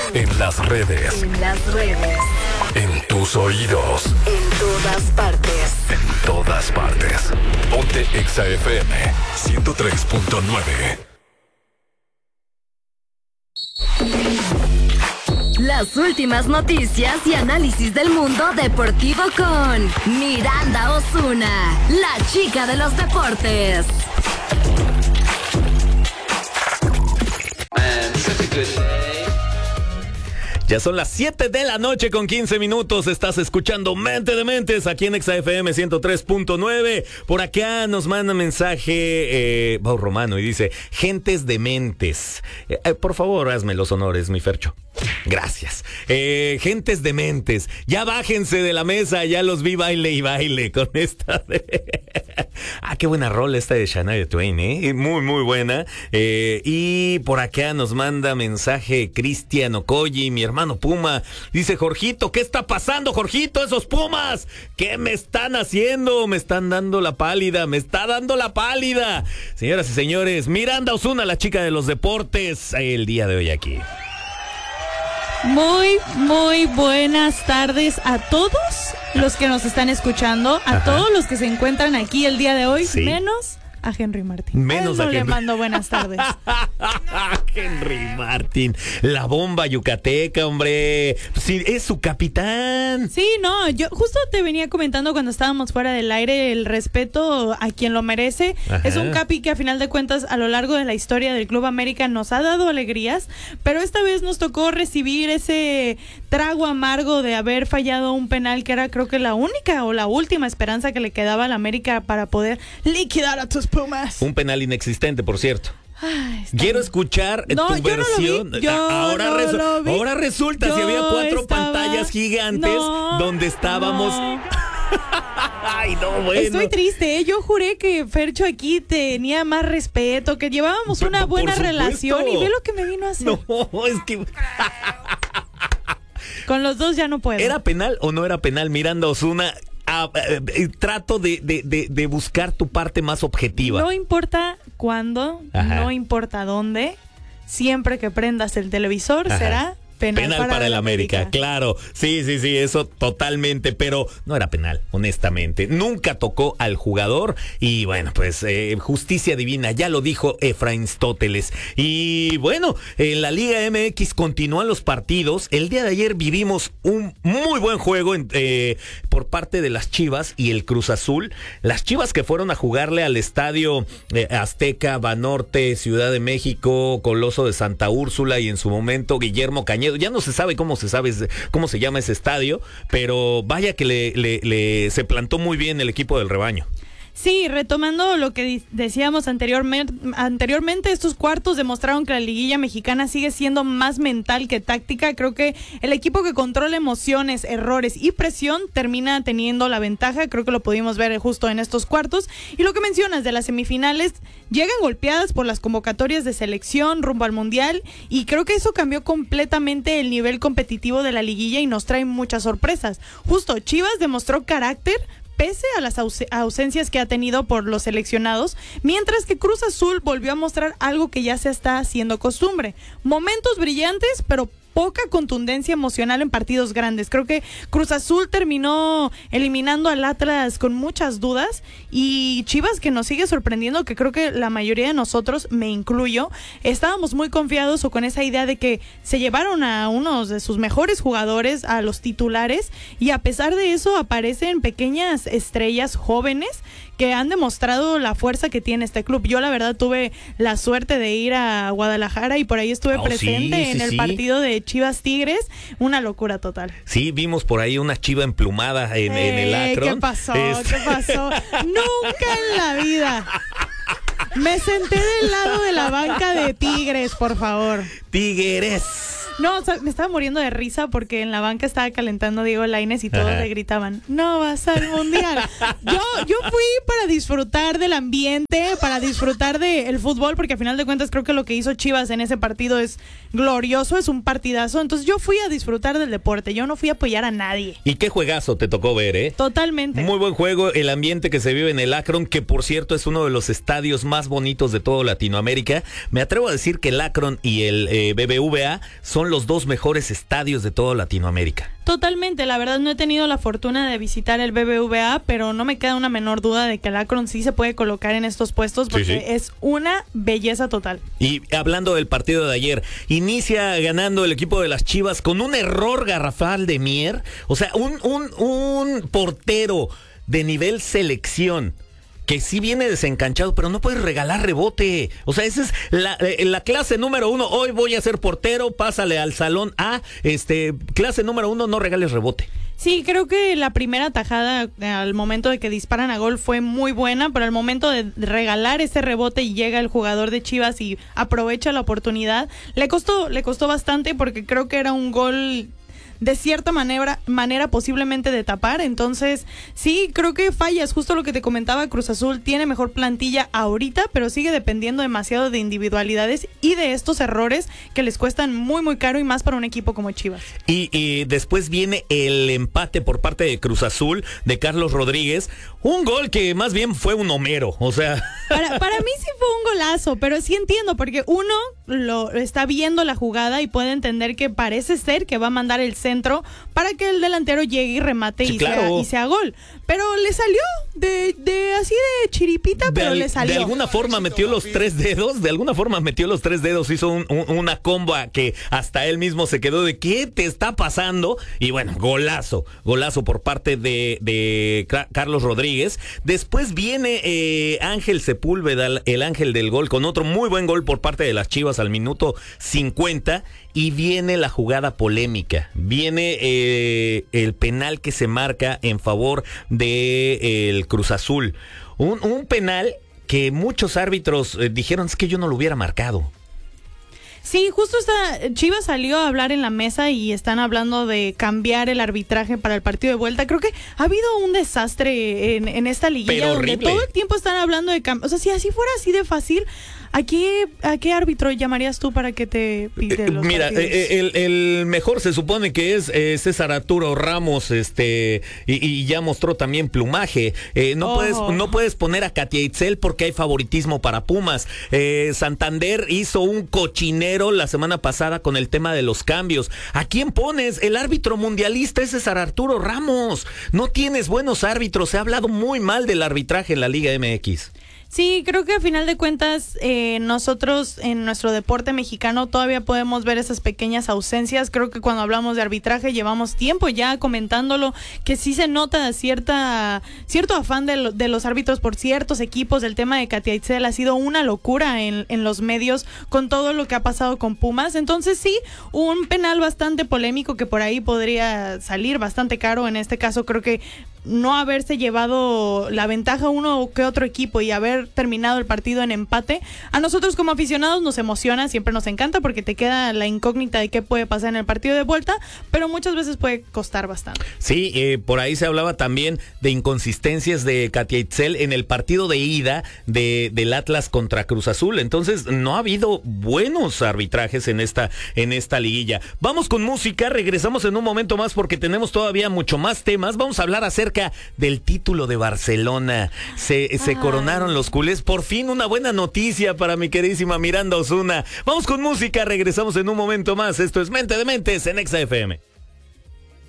En las redes. En tus oídos. En todas partes. En todas partes. Ponte Exa FM 103.9. Las últimas noticias y análisis del mundo deportivo con Miranda Osuna, la chica de los deportes. Ya son las 7 de la noche con 15 minutos. Estás escuchando Mente de Mentes aquí en Exa FM 103.9. Por acá nos manda mensaje Bau Romano y dice: gentes de mentes. Por favor, hazme los honores, mi Fercho. Gracias. Gentes de mentes, ya bájense de la mesa. Ya los vi baile y baile con esta qué buena rola esta de Shania Twain, muy muy buena. Y por acá nos manda mensaje Cristian Okoye, mi hermano Puma. Dice: Jorgito, ¿qué está pasando, Jorgito? Esos Pumas, ¿qué me están haciendo? Me están dando la pálida, me está dando la pálida. Señoras y señores, Miranda Osuna, la chica de los deportes, el día de hoy aquí. Muy, muy buenas tardes a todos los que nos están escuchando, a todos los que se encuentran aquí el día de hoy, sí. Menos a Henry Martín. Menos a Henry. Le mando buenas tardes. Henry Martín, la bomba yucateca, hombre. Sí, es su capitán. Sí, no, yo justo te venía comentando cuando estábamos fuera del aire, el respeto a quien lo merece. Ajá. Es un capi que a final de cuentas a lo largo de la historia del Club América nos ha dado alegrías, pero esta vez nos tocó recibir ese trago amargo de haber fallado un penal que era, creo que la única o la última esperanza que le quedaba al América para poder liquidar a tus Pumas. Un penal inexistente, por cierto. Ay, quiero escuchar tu versión. Ahora resulta si había 4 pantallas gigantes donde estábamos. Ay, no, bueno. Estoy triste, Yo juré que Fercho aquí tenía más respeto, que llevábamos una buena relación y ve lo que me vino a hacer. No, es que con los dos ya no puedo. ¿Era penal o no era penal, Miranda Osuna? Trato de buscar tu parte más objetiva. No importa cuándo, no importa dónde, siempre que prendas el televisor será penal para el América. Claro, sí, eso totalmente, pero no era penal, honestamente. Nunca tocó al jugador y bueno, pues justicia divina, ya lo dijo Efraín Stóteles. Y bueno, en la Liga MX continúan los partidos. El día de ayer vivimos un muy buen juego por parte de las Chivas y el Cruz Azul. Las Chivas que fueron a jugarle al estadio Azteca, Banorte, Ciudad de México, Coloso de Santa Úrsula y en su momento Guillermo Cañedo. Ya no se sabe cómo se llama ese estadio, pero vaya que se plantó muy bien el equipo del rebaño. Sí, retomando lo que decíamos anteriormente, estos cuartos demostraron que la liguilla mexicana sigue siendo más mental que táctica. Creo que el equipo que controla emociones, errores y presión termina teniendo la ventaja. Creo que lo pudimos ver justo en estos cuartos. Y lo que mencionas de las semifinales, llegan golpeadas por las convocatorias de selección rumbo al Mundial y creo que eso cambió completamente el nivel competitivo de la liguilla y nos trae muchas sorpresas. Justo, Chivas demostró carácter pese a las ausencias que ha tenido por los seleccionados, mientras que Cruz Azul volvió a mostrar algo que ya se está haciendo costumbre. Momentos brillantes, pero poca contundencia emocional en partidos grandes. Creo que Cruz Azul terminó eliminando al Atlas con muchas dudas y Chivas que nos sigue sorprendiendo, que creo que la mayoría de nosotros, me incluyo, estábamos muy confiados o con esa idea de que se llevaron a unos de sus mejores jugadores, a los titulares, y a pesar de eso aparecen pequeñas estrellas jóvenes que han demostrado la fuerza que tiene este club. Yo la verdad tuve la suerte de ir a Guadalajara y por ahí estuve presente en el partido de Chivas Tigres, una locura total. Sí, vimos por ahí una chiva emplumada en el Akron. ¿Qué pasó? ¿Qué pasó? Nunca en la vida. Me senté del lado de la banca de Tigres, por favor. Tigres. No, o sea, me estaba muriendo de risa porque en la banca estaba calentando Diego Lainez y todos le gritaban: no vas al Mundial. Yo fui para disfrutar del ambiente, para disfrutar del fútbol, porque al final de cuentas creo que lo que hizo Chivas en ese partido es glorioso, es un partidazo. Entonces yo fui a disfrutar del deporte, yo no fui a apoyar a nadie. Y qué juegazo te tocó ver, ¿eh? Totalmente. Muy buen juego, el ambiente que se vive en el Akron, que por cierto es uno de los estadios más bonitos de todo Latinoamérica. Me atrevo a decir que el Akron y el BBVA son son los dos mejores estadios de toda Latinoamérica. Totalmente, la verdad no he tenido la fortuna de visitar el BBVA, pero no me queda una menor duda de que el Akron sí se puede colocar en estos puestos porque es una belleza total. Y hablando del partido de ayer, inicia ganando el equipo de las Chivas con un error garrafal de Mier, o sea, un portero de nivel selección que sí viene desencanchado, pero no puedes regalar rebote. O sea, esa es la clase número 1. Hoy voy a ser portero, pásale al salón A. Clase número 1, no regales rebote. Sí, creo que la primera tajada al momento de que disparan a gol fue muy buena, pero al momento de regalar ese rebote y llega el jugador de Chivas y aprovecha la oportunidad, le costó bastante porque creo que era un gol de cierta manera posiblemente de tapar. Entonces sí, creo que fallas, justo lo que te comentaba, Cruz Azul tiene mejor plantilla ahorita, pero sigue dependiendo demasiado de individualidades y de estos errores que les cuestan muy muy caro, y más para un equipo como Chivas. Y después viene el empate por parte de Cruz Azul de Carlos Rodríguez, un gol que más bien fue un homero, o sea, para mí sí fue un golazo, pero sí entiendo, porque uno lo está viendo la jugada y puede entender que parece ser que va a mandar el centro para que el delantero llegue y remate y sea gol. Pero le salió así de chiripita, pero le salió. De alguna forma metió los tres dedos, hizo una comba que hasta él mismo se quedó de ¿qué te está pasando? Y bueno, golazo por parte de Carlos Rodríguez. Después viene Ángel Sepúlveda, el ángel del gol, con otro muy buen gol por parte de las Chivas al minuto 50. Y viene la jugada polémica, viene el penal que se marca en favor de el Cruz Azul, un penal que muchos árbitros dijeron es que yo no lo hubiera marcado. Sí, justo Chivas salió a hablar en la mesa y están hablando de cambiar el arbitraje para el partido de vuelta. Creo que ha habido un desastre en esta liguilla donde todo el tiempo están hablando de cambio. O sea, si así fuera así de fácil, ¿a qué árbitro llamarías tú para que te pite los mira, el mejor se supone que es César Arturo Ramos, y ya mostró también plumaje. No puedes poner a Katia Itzel porque hay favoritismo para Pumas. Santander hizo un cochinero la semana pasada con el tema de los cambios. ¿A quién pones? El árbitro mundialista es César Arturo Ramos. No tienes buenos árbitros. Se ha hablado muy mal del arbitraje en la Liga MX. Sí, creo que a final de cuentas nosotros en nuestro deporte mexicano todavía podemos ver esas pequeñas ausencias. Creo que cuando hablamos de arbitraje llevamos tiempo ya comentándolo, que sí se nota cierto afán de los árbitros por ciertos equipos. El tema de Katia Itzel ha sido una locura en los medios con todo lo que ha pasado con Pumas. Entonces sí, un penal bastante polémico que por ahí podría salir bastante caro. En este caso creo que no haberse llevado la ventaja uno que otro equipo y haber terminado el partido en empate, a nosotros como aficionados nos emociona, siempre nos encanta porque te queda la incógnita de qué puede pasar en el partido de vuelta, pero muchas veces puede costar bastante. Sí, por ahí se hablaba también de inconsistencias de Katia Itzel en el partido de ida del Atlas contra Cruz Azul. Entonces no ha habido buenos arbitrajes en esta liguilla. Vamos con música, regresamos en un momento más porque tenemos todavía mucho más temas. Vamos a hablar acerca del título de Barcelona. Se coronaron los culés. Por fin una buena noticia para mi queridísima Miranda Osuna. Vamos con música, regresamos en un momento más. Esto es Mente de Mentes en Exa FM.